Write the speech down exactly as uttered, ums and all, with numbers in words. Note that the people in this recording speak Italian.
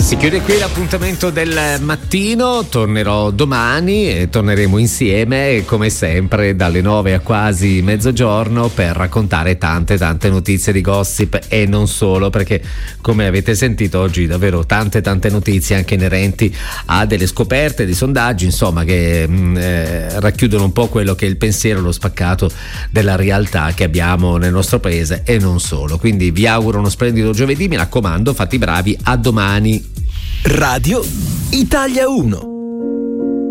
Si chiude qui l'appuntamento del mattino, tornerò domani e torneremo insieme come sempre dalle nove a quasi mezzogiorno per raccontare tante tante notizie di gossip e non solo, perché come avete sentito oggi davvero tante tante notizie anche inerenti a delle scoperte, dei sondaggi, insomma, che mh, eh, racchiudono un po' quello che è il pensiero, lo spaccato della realtà che abbiamo nel nostro paese e non solo. Quindi vi auguro uno splendido giovedì, mi raccomando, fate i bravi, a domani. Radio Italia uno.